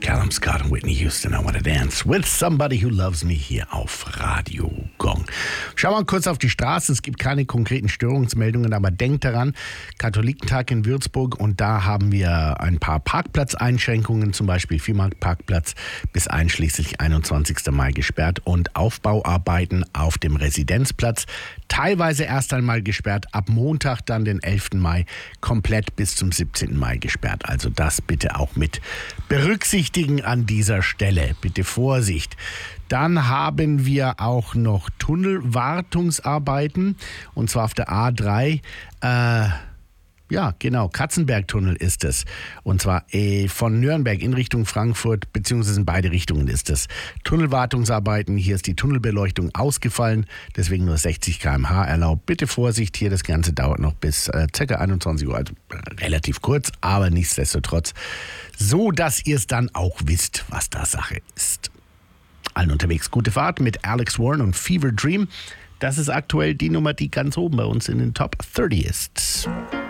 Callum Scott und Whitney Houston, I Wanna Dance with Somebody Who Loves Me hier auf Radio Gong. Schauen wir mal kurz auf die Straße. Es gibt keine konkreten Störungsmeldungen, aber denkt daran, Katholikentag in Würzburg und da haben wir ein paar Parkplatzeinschränkungen, zum Beispiel Viehmarktparkplatz bis einschließlich 21. Mai gesperrt und Aufbauarbeiten auf dem Residenzplatz teilweise erst einmal gesperrt, ab Montag dann den 11. Mai komplett bis zum 17. Mai gesperrt. Also das bitte auch mit berücksichtigen an dieser Stelle. Bitte Vorsicht. Dann haben wir auch noch Tunnelwartungsarbeiten und zwar auf der A3. Ja, genau, Katzenbergtunnel ist es. Und zwar von Nürnberg in Richtung Frankfurt, beziehungsweise in beide Richtungen ist es. Tunnelwartungsarbeiten, hier ist die Tunnelbeleuchtung ausgefallen, deswegen nur 60 km/h erlaubt. Bitte Vorsicht, hier das Ganze dauert noch bis ca. 21 Uhr, also relativ kurz, aber nichtsdestotrotz so, dass ihr es dann auch wisst, was da Sache ist. Allen unterwegs gute Fahrt mit Alex Warren und Fever Dream. Das ist aktuell die Nummer, die ganz oben bei uns in den Top 30 ist.